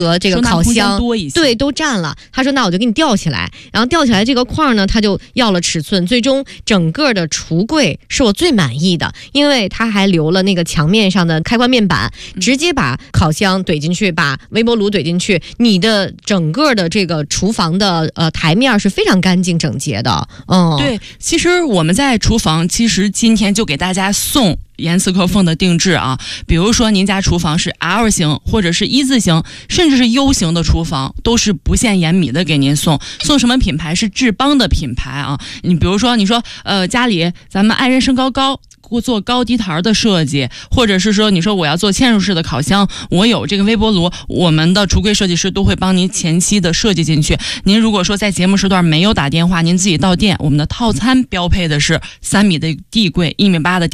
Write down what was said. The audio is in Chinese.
和这个烤箱多一些， 对，都占了。他说那我就给你吊起来，然后吊起来这个框呢，他就要了尺寸，最终整个的橱柜是我最满意的，因为他还留了那个墙面上的开关面板，直接把烤箱怼进去，把微波炉怼进去，你的整个的这个厨房的台面是非常干净整洁的。 对，其实我们在厨房，其实今天就给大家送严丝合缝的定制啊，比如说您家厨房是 L 型或者是一字型，甚至是 U 型的厨房，都是不限盐米的给您送什么品牌？是智邦的品牌啊。你比如说你说家里咱们爱人身高高，做高低台的设计，或者是说你说我要做嵌入式的烤箱，我有这个微波炉，我们的橱柜设计师都会帮您前期的设计进去。您如果说在节目时段没有打电话，您自己到店，我们的套餐标配的是3米的地柜，1.8米的